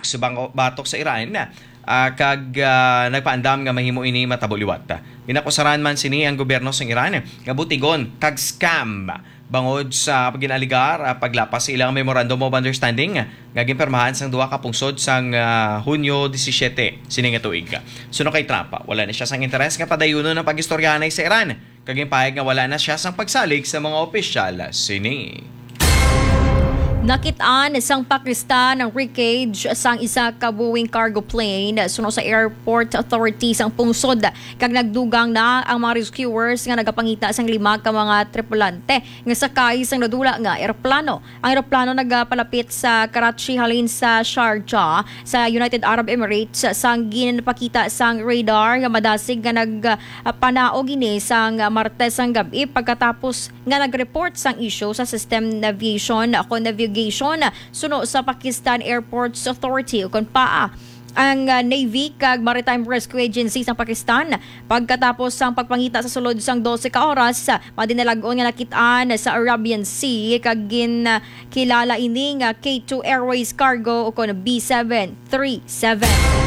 attacks batok sa Iran na nagpaandam nga mahimo ini matabuliwat. Ginakusaran man sini ang gobyerno sa Iran nga butigon kag scam bangod sa paginaligar paglapas sa ilang memorandum of understanding nga ginpermahan sang duha ka pungsod sang Hunyo 17 sini nga tuig. Suno kay Trump, wala na siya sang interes nga padayuno ng pagistoryanay sa Iran. Kaging pahayag nga wala na siya sang pagsalig sa mga opisyal sini. Nakitaan sang Pakistan ang wreckage sang isa ka Boeing cargo plane suno sa airport authorities ang pungsod kag nagdugang na ang mga rescuers nga nagapangita sang 5 ka mga tripulante nga sakay sang nadula nga eroplano. Ang eroplano nagapalapit sa Karachi halin sa Sharjah sa United Arab Emirates sang ginapakita sang radar nga madasig nga nagpanaog ini sang Martes ang gabi pagkatapos nga nagreport sang issue sa System Navigation suno sa Pakistan Airports Authority o kung PAA. Ang Navy kag Maritime Rescue Agency sa Pakistan pagkatapos sang pagpangita sa sulod sang 12 ka oras madinalagon nga nakitaan sa Arabian Sea kag kilala ini nga K2 Airways Cargo o kon B737.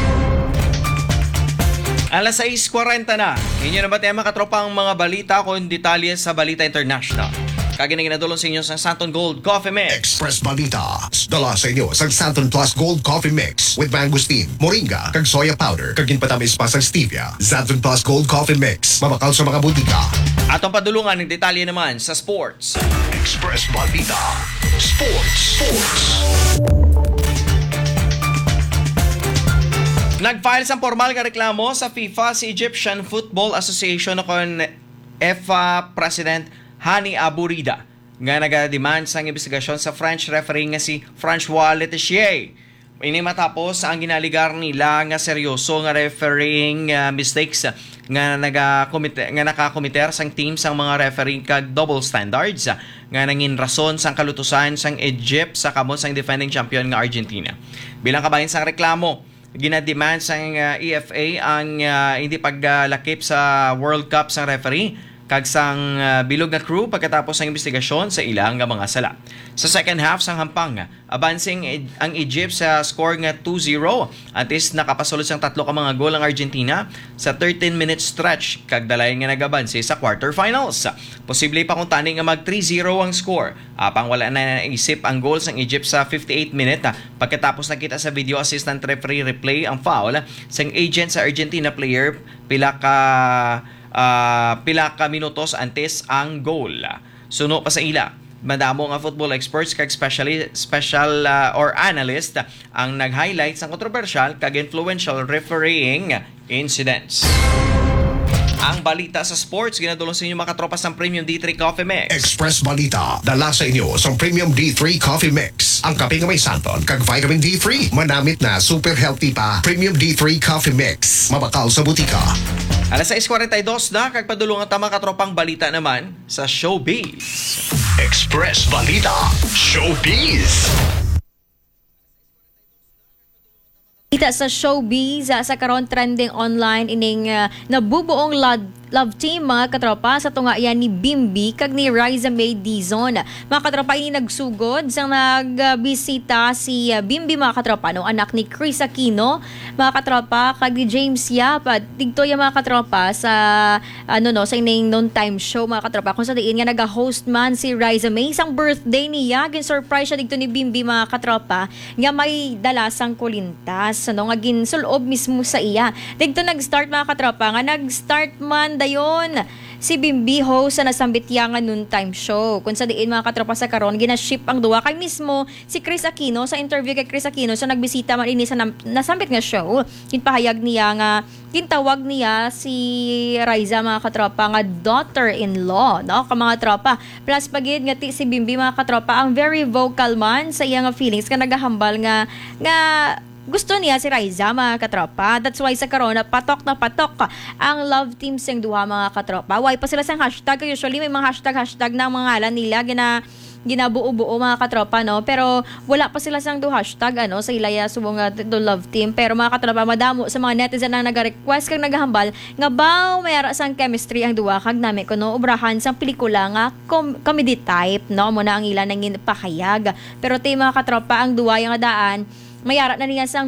Alas 6:40 na. Inyo na ba tema katropang mga balita kung detalye sa Balita International. Kaginang ginadulong sa inyo sa Santon Gold Coffee Mix. Express Balita. Dala sa inyo sa Santon Plus Gold Coffee Mix with mangosteen, moringa, kag soya powder, kag ginpatamis pa sa stevia. Santon Plus Gold Coffee Mix. Mabakal sa mga butika. Atong padulungan ng detalye naman sa sports. Express Balita. Sports. Nag-file sa formal nga reklamo sa FIFA si Egyptian Football Association kon EFA President Hani Abu Rida nga nagademand sa investigasyon sa French referee nga si François Letessier. Ini matapos ang ginaligar nila nga seryoso nga refereeing mistakes nga nakakomiter sang team sang mga referee kag double standards nga nangin rason sang kalutusan sang Egypt sa kamot sang defending champion nga Argentina. Bilang kabahin sang reklamo, ginademand sang EFA ang hindi paglalakip sa World Cup sang referee kag sang bilog na crew pagkatapos ng investigasyon sa ilang mga sala. Sa second half sang hampang, advancing ang Egypt sa score nga 2-0 at is nakapasulod sang 3 ka mga gol ang Argentina sa 13-minute stretch kag dalay nga nagabansi sa quarterfinals. Posible pa kung tani nga mag 3-0 ang score. Apang wala na naisip ang goal sang Egypt sa 58 minute pagkatapos nakita sa video assistant referee replay ang foul sang agent sa Argentina player pila ka minutos antes ang goal. Suno pa sa ila, madamo nga football experts kag special or analyst ang nag-highlight sa controversial kag influential refereeing incidents. Ang balita sa sports, ginadulong sa inyo mga katropas ng Premium D3 Coffee Mix. Express Balita. Dala sa inyo sa Premium D3 Coffee Mix. Ang kape nga may santon kag vitamin D3. Manamit na super healthy pa. Premium D3 Coffee Mix. Mabakal sa butika. Alas 6:42 na, kag padulong ang tama katropang balita naman sa Showbiz. Express Balita. Showbiz. Kita sa Showbiz sa karon trending online ining nabubuong love team mga katropa sa tunga yan ni Bimbi kag ni Riza May Dizon. Mga katropa ini nagsugod sang nagbisita si Bimbi mga katropa no anak ni Chris Aquino mga katropa kag ni James Yap digtoy mga katropa sa sa ining noon time show mga katropa kung sa diin nga naga-host man si Riza May sang birthday niya gin surprise siya digto ni Bimbi mga katropa nga may dalasang kulintas nga ginsulob mismo sa iya. Digto nag-start mga katropa nga nag-start man dayon si Bimbi host sa nasambityangan noon time show. Kung sa diin mga katropa sa karon gina-ship ang duwa kay mismo si Chris Aquino sa interview kay Chris Aquino sa nagbisita man ini sa nasambit nga show. Kinpahayag niya nga kintawag niya si Riza mga katropa nga daughter-in-law no ka mga tropa. Plus pagid nga si Bimbi mga katropa ang very vocal man sa iya nga feelings ka nagahambal nga gusto niya si Riza mga katropa. That's why sa karon patok na patok ang love team sing duha mga katropa. Why pa sila sang hashtag? Usually may mga hashtag na mga ngalan nila ginabuo-buo mga katropa no. Pero wala pa sila sang do hashtag sa ilaya subong do love team. Pero mga katropa madamo sa mga netizen na naga-request kag naghambal nga baw mayara sang chemistry ang duha kag nami kuno obrahan sang pelikula nga comedy type no mo na ang ila nangin pakayag. Pero ti mga katropa ang duha nga daan mayara na niya sang